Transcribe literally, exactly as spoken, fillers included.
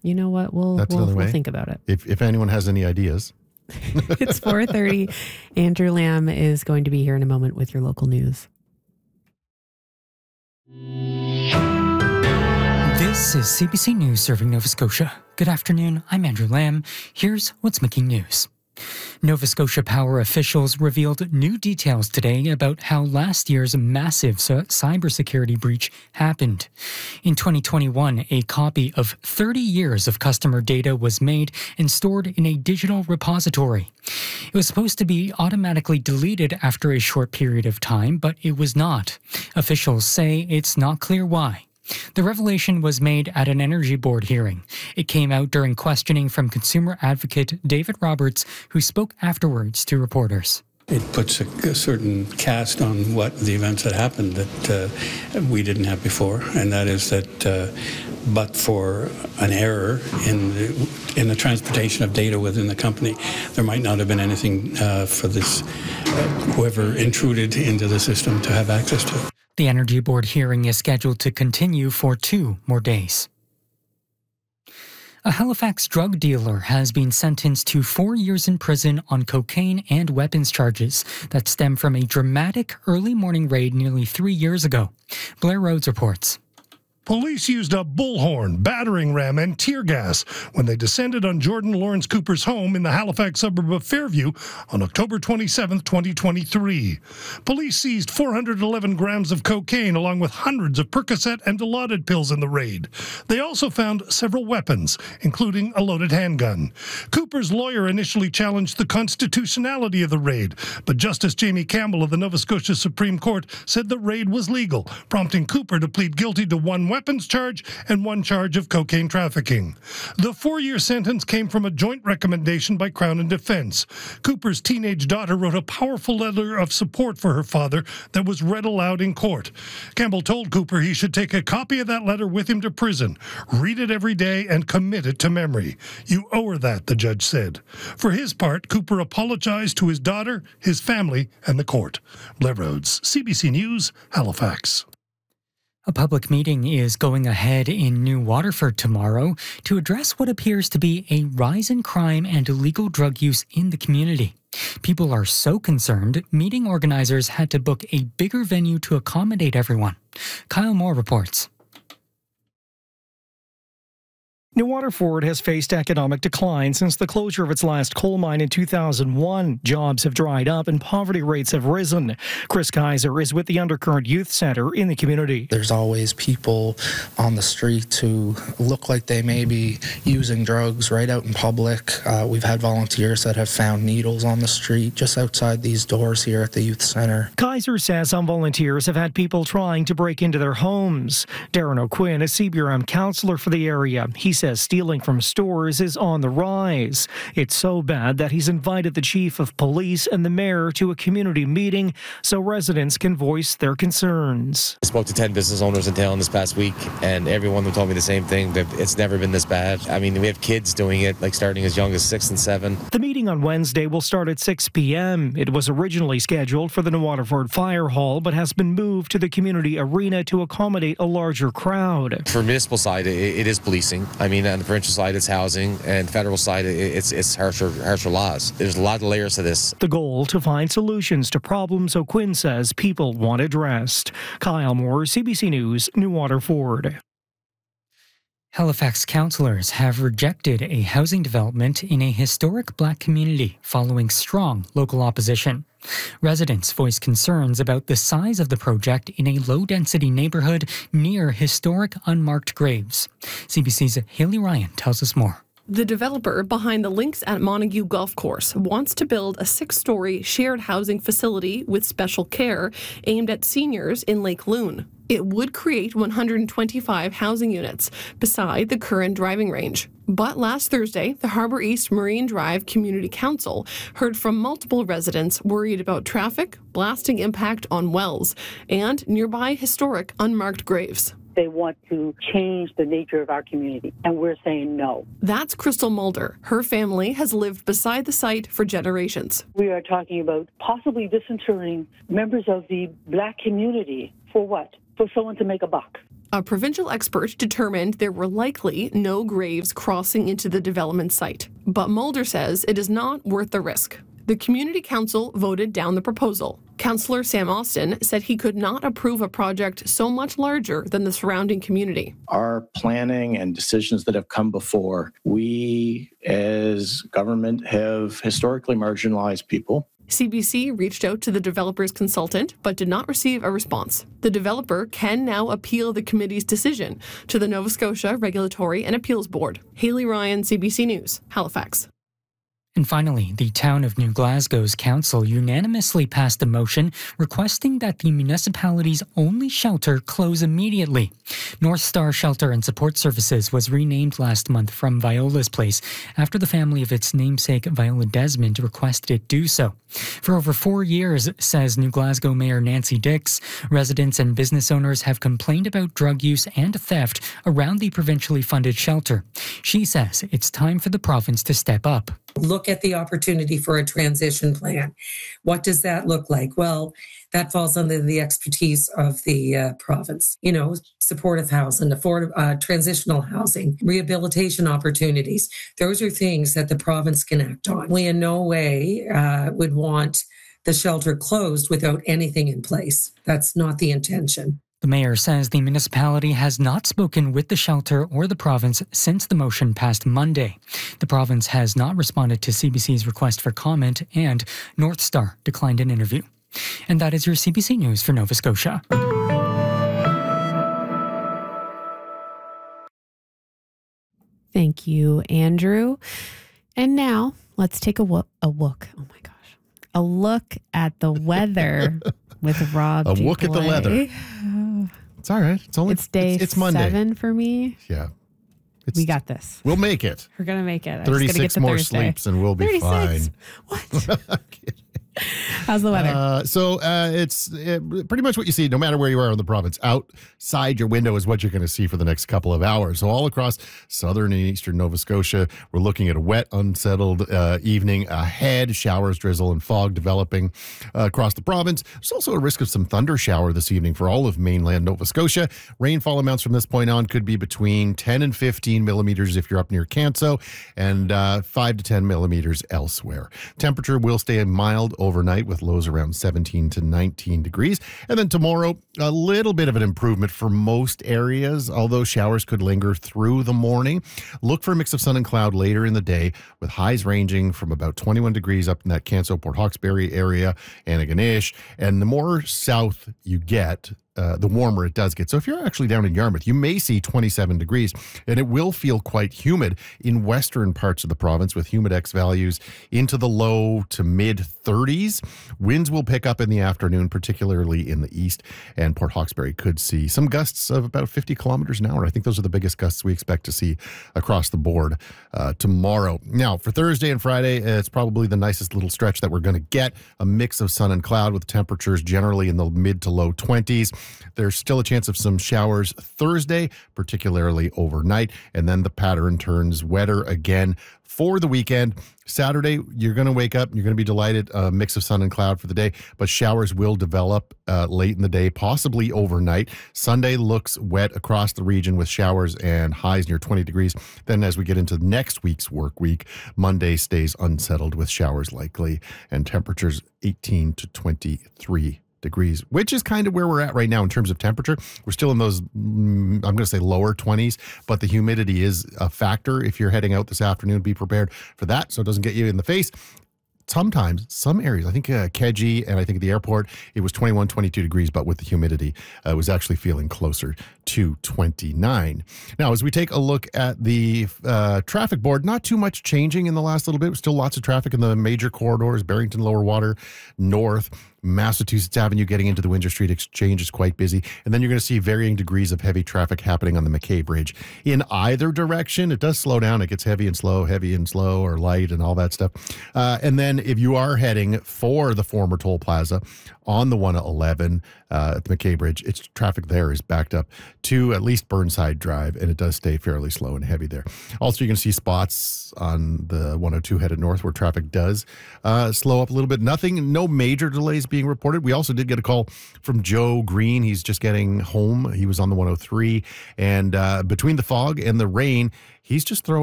you know what? We'll, That's we'll, another we'll way. think about it. If, if anyone has any ideas. It's four thirty. Andrew Lamb is going to be here in a moment with your local news. This is C B C News serving Nova Scotia. Good afternoon, I'm Andrew Lamb. Here's what's making news. Nova Scotia Power officials revealed new details today about how last year's massive cybersecurity breach happened. In twenty twenty-one, a copy of thirty years of customer data was made and stored in a digital repository. It was supposed to be automatically deleted after a short period of time, but it was not. Officials say it's not clear why. The revelation was made at an Energy Board hearing. It came out during questioning from consumer advocate David Roberts, who spoke afterwards to reporters. It puts a, a certain cast on what the events that happened that uh, we didn't have before, and that is that uh, but for an error in the, in the transportation of data within the company, there might not have been anything uh, for this uh, whoever intruded into the system to have access to. The Energy Board hearing is scheduled to continue for two more days. A Halifax drug dealer has been sentenced to four years in prison on cocaine and weapons charges that stem from a dramatic early morning raid nearly three years ago. Blair Rhodes reports. Police used a bullhorn, battering ram, and tear gas when they descended on Jordan Lawrence Cooper's home in the Halifax suburb of Fairview on October twenty-seventh, twenty twenty-three. Police seized four hundred eleven grams of cocaine along with hundreds of Percocet and Dilaudid pills in the raid. They also found several weapons, including a loaded handgun. Cooper's lawyer initially challenged the constitutionality of the raid, but Justice Jamie Campbell of the Nova Scotia Supreme Court said the raid was legal, prompting Cooper to plead guilty to one weapons charge and one charge of cocaine trafficking. The four-year sentence came from a joint recommendation by Crown and Defence. Cooper's teenage daughter wrote a powerful letter of support for her father that was read aloud in court. Campbell told Cooper he should take a copy of that letter with him to prison, read it every day, and commit it to memory. You owe her that, the judge said. For his part, Cooper apologized to his daughter, his family, and the court. Blair Rhodes, C B C News, Halifax. A public meeting is going ahead in New Waterford tomorrow to address what appears to be a rise in crime and illegal drug use in the community. People are so concerned, meeting organizers had to book a bigger venue to accommodate everyone. Kyle Moore reports. New Waterford has faced economic decline since the closure of its last coal mine in two thousand one. Jobs have dried up and poverty rates have risen. Chris Kaiser is with the Undercurrent Youth Centre in the community. There's always people on the street who look like they may be using drugs right out in public. Uh, we've had volunteers that have found needles on the street just outside these doors here at the Youth Centre. Kaiser says some volunteers have had people trying to break into their homes. Darren O'Quinn is C B R M councillor for the area. He says stealing from stores is on the rise. It's so bad that he's invited the chief of police and the mayor to a community meeting so residents can voice their concerns. I spoke to ten business owners in town this past week, and everyone told me the same thing, that it's never been this bad. I mean, we have kids doing it, like starting as young as six and seven. The meeting on Wednesday will start at six p.m. It was originally scheduled for the New Waterford Fire Hall, but has been moved to the community arena to accommodate a larger crowd. For municipal side, it, it is policing. I mean, on the provincial side, it's housing, and federal side, it, it's it's harsher, harsher laws. There's a lot of layers to this. The goal to find solutions to problems O'Quinn says people want addressed. Kyle Moore, C B C News, New Waterford. Halifax councillors have rejected a housing development in a historic black community following strong local opposition. Residents voiced concerns about the size of the project in a low-density neighbourhood near historic unmarked graves. C B C's Haley Ryan tells us more. The developer behind the Links at Montague Golf Course wants to build a six-story shared housing facility with special care aimed at seniors in Lake Loon. It would create one hundred twenty-five housing units beside the current driving range. But last Thursday, the Harbour East Marine Drive Community Council heard from multiple residents worried about traffic, blasting impact on wells, and nearby historic unmarked graves. They want to change the nature of our community, and we're saying no. That's Crystal Mulder. Her family has lived beside the site for generations. We are talking about possibly disinterring members of the black community. For what? For someone to make a buck. A provincial expert determined there were likely no graves crossing into the development site, but Mulder says it is not worth the risk. The Community Council voted down the proposal. Councillor Sam Austin said he could not approve a project so much larger than the surrounding community. Our planning and decisions that have come before, we as government have historically marginalized people. C B C reached out to the developer's consultant but did not receive a response. The developer can now appeal the committee's decision to the Nova Scotia Regulatory and Appeals Board. Haley Ryan, C B C News, Halifax. And finally, the town of New Glasgow's council unanimously passed a motion requesting that the municipality's only shelter close immediately. North Star Shelter and Support Services was renamed last month from Viola's Place after the family of its namesake Viola Desmond requested it do so. For over four years, says New Glasgow Mayor Nancy Dix, residents and business owners have complained about drug use and theft around the provincially funded shelter. She says it's time for the province to step up. Look at the opportunity for a transition plan. What does that look like? Well, that falls under the expertise of the uh, province. You know, supportive housing, afford, uh, transitional housing, rehabilitation opportunities. Those are things that the province can act on. We in no way uh, would want the shelter closed without anything in place. That's not the intention. The mayor says the municipality has not spoken with the shelter or the province since the motion passed Monday. The province has not responded to C B C's request for comment, and North Star declined an interview. And that is your C B C News for Nova Scotia. Thank you, Andrew. And now let's take a, wo- a look. Oh my gosh. A look at the weather with Rob. A look at the weather. It's all right. It's only it's day it's, it's Monday. seven for me. Yeah. It's, we got this. We'll make it. We're going to make it. thirty-six more Thursday. sleeps and we'll be thirty-six. fine. What? How's the weather? Uh, so uh, it's uh, pretty much what you see no matter where you are in the province. Outside your window is what you're going to see for the next couple of hours. So all across southern and eastern Nova Scotia, we're looking at a wet, unsettled uh, evening ahead. Showers, drizzle, and fog developing uh, across the province. There's also a risk of some thunder shower this evening for all of mainland Nova Scotia. Rainfall amounts from this point on could be between ten and fifteen millimeters if you're up near Canso, and uh, five to ten millimeters elsewhere. Temperature will stay mild overnight with lows around seventeen to nineteen degrees. And then tomorrow, a little bit of an improvement for most areas, although showers could linger through the morning. Look for a mix of sun and cloud later in the day with highs ranging from about twenty-one degrees up in that Canso, Port Hawkesbury area, Antigonish. And the more south you get, Uh, the warmer it does get. So if you're actually down in Yarmouth, you may see twenty-seven degrees, and it will feel quite humid in western parts of the province with humidex values into the low to mid thirties. Winds will pick up in the afternoon, particularly in the east, and Port Hawkesbury could see some gusts of about fifty kilometers an hour. I think those are the biggest gusts we expect to see across the board uh, tomorrow. Now, for Thursday and Friday, it's probably the nicest little stretch that we're going to get. A mix of sun and cloud with temperatures generally in the mid to low twenties. There's still a chance of some showers Thursday, particularly overnight, and then the pattern turns wetter again for the weekend. Saturday, you're going to wake up, you're going to be delighted, a mix of sun and cloud for the day, but showers will develop uh, late in the day, possibly overnight. Sunday looks wet across the region with showers and highs near twenty degrees. Then as we get into next week's work week, Monday stays unsettled with showers likely and temperatures eighteen to twenty-three degrees, which is kind of where we're at right now in terms of temperature. We're still in those, I'm going to say lower twenties, but the humidity is a factor. If you're heading out this afternoon, be prepared for that so it doesn't get you in the face. Sometimes, some areas, I think uh, Keji and I think at the airport, it was twenty-one, twenty-two degrees, but with the humidity, uh, it was actually feeling closer to twenty-nine. Now, as we take a look at the uh, traffic board, not too much changing in the last little bit. Still lots of traffic in the major corridors, Barrington, Lower Water, North, Massachusetts Avenue getting into the Windsor Street Exchange is quite busy. And then you're going to see varying degrees of heavy traffic happening on the McKay Bridge in either direction. It does slow down. It gets heavy and slow, heavy and slow, or light and all that stuff. Uh, and then if you are heading for the former toll plaza on the one eleven uh, at the McKay Bridge, it's traffic there is backed up to at least Burnside Drive, and it does stay fairly slow and heavy there. Also, you're going to see spots on the one oh two headed north where traffic does uh, slow up a little bit. Nothing, no major delays being reported. We also did get a call from Joe Green. He's just getting home. He was on the one oh three. And uh, between the fog and the rain, he's just throwing